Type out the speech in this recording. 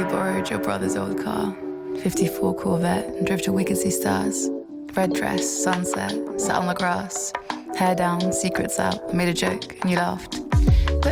we borrowed your brother's old car, 54 Corvette, and drove to Wicked See Stars. Red dress, sunset, sat on the grass, hair down, secrets out, made a joke, and you laughed.